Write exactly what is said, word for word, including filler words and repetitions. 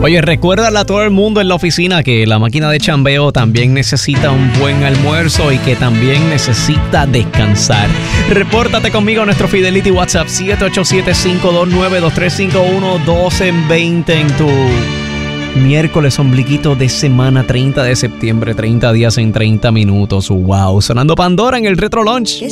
Oye, recuérdale a todo el mundo en la oficina que la máquina de chambeo también necesita un buen almuerzo y que también necesita descansar. Repórtate conmigo a nuestro Fidelity WhatsApp siete ocho siete, cinco dos nueve, dos tres cinco uno, doce veinte en tu miércoles ombliguito de semana treinta de septiembre, treinta días en treinta minutos. Wow, sonando Pandora en el Retro Lunch.